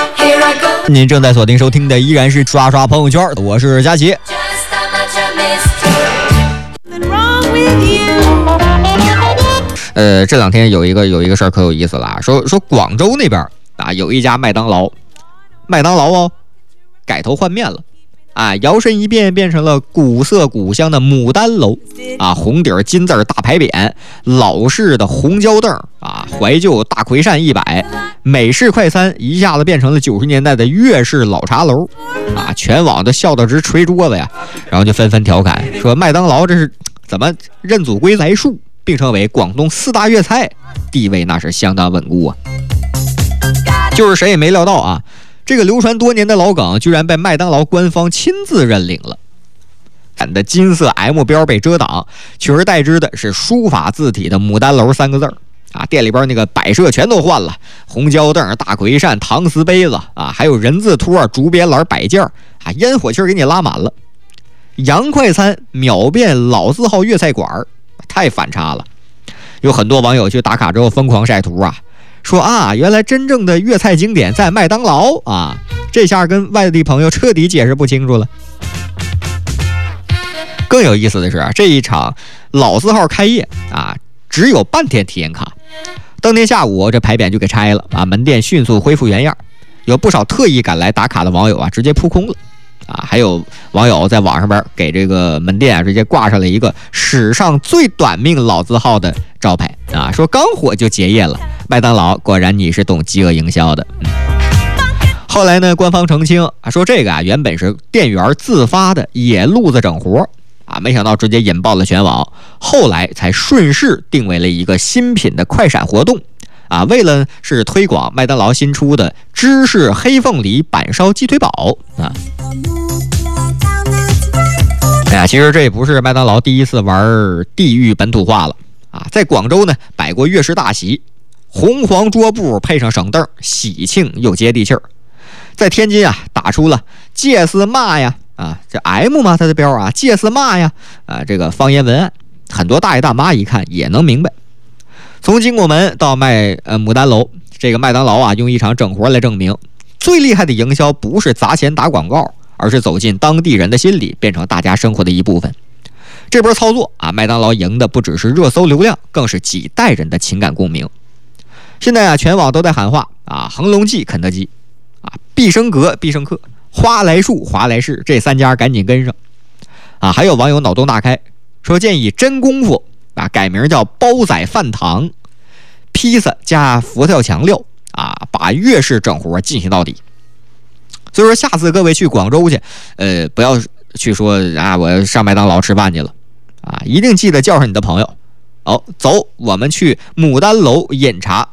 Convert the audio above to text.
您正在锁定收听的依然是刷刷朋友圈，我是佳琪。这两天有一个事儿可有意思了，说广州那边啊有一家麦当劳哦改头换面了啊，摇身一变变成了古色古香的牡丹楼啊，红底金字大牌匾，老式的红胶凳啊，怀旧大葵扇100，美式快餐一下子变成了90年代的粤式老茶楼啊，全网都笑到直捶桌子呀，然后就纷纷调侃说麦当劳这是怎么认祖归来术，并称为广东4大粤菜，地位那是相当稳固啊。就是谁也没料到啊，这个流传多年的老梗居然被麦当劳官方亲自认领了。的金色 M 标被遮挡，取而代之的是书法字体的牡丹楼3个字啊，店里边那个摆设全都换了，红胶凳、大葵扇、搪瓷杯子啊，还有人字托、竹编篮摆件啊，烟火气给你拉满了。洋快餐秒变老字号粤菜馆，太反差了。有很多网友去打卡之后疯狂晒图啊，说啊，原来真正的粤菜经典在麦当劳啊，这下跟外地朋友彻底解释不清楚了。更有意思的是啊，这一场老字号开业啊，只有半天体验卡，当天下午这牌匾就给拆了啊，门店迅速恢复原样，有不少特意赶来打卡的网友啊，直接扑空了啊，还有网友在网上边给这个门店啊直接挂上了一个史上最短命老字号的招牌啊，说刚火就结业了，麦当劳果然你是懂饥饿营销的。后来呢，官方澄清啊，说这个啊原本是店员自发的野路子整活啊，没想到直接引爆了全网，后来才顺势定为了一个新品的快闪活动啊，为了是推广麦当劳新出的芝士黑凤梨板烧鸡腿堡啊。哎呀，其实这也不是麦当劳第一次玩地域本土化了啊，在广州呢摆过粤式大席，红黄桌布配上省凳，喜庆又接地气儿。在天津啊打出了借丝骂呀啊，这 M 嘛它的标啊，借丝骂呀啊，这个方言文案，很多大爷大妈一看也能明白。从金拱门到牡丹楼，这个麦当劳啊用一场整活来证明，最厉害的营销不是砸钱打广告，而是走进当地人的心里，变成大家生活的一部分。这波操作啊，麦当劳赢的不只是热搜流量，更是几代人的情感共鸣。现在啊，全网都在喊话啊，恒隆记肯德基啊，必胜阁必胜客，花来树华莱士，这3家赶紧跟上啊！还有网友脑洞大开，说建议真功夫啊改名叫煲仔饭堂，披萨加佛跳墙料啊，把粤式整活进行到底。所以说下次各位去广州去，不要去说啊我要上麦当劳吃饭去了啊，一定记得叫上你的朋友。走，我们去牡丹楼饮茶。